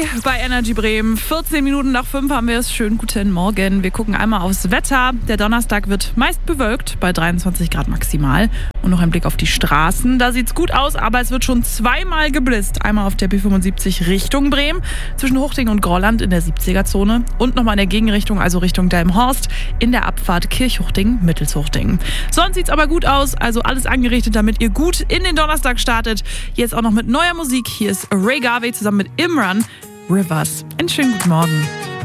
bei Energy Bremen. 14 Minuten nach 5 haben wir es. Schönen guten Morgen. Wir gucken einmal aufs Wetter. Der Donnerstag wird meist bewölkt, bei 23 Grad maximal. Und noch ein Blick auf die Straßen. Da sieht's gut aus, aber es wird schon zweimal geblitzt. Einmal auf der B75 Richtung Bremen, zwischen Huchting und Grolland in der 70er-Zone. Und nochmal in der Gegenrichtung, also Richtung Delmenhorst, in der Abfahrt Kirchhuchting-Mittelshuchting. Sonst sieht's aber gut aus, also alles angerichtet, damit ihr gut in den Donnerstag startet. Jetzt auch noch mit neuer Musik. Hier ist Ray Garvey zusammen mit Imran, Rivers. Einen schönen guten Morgen.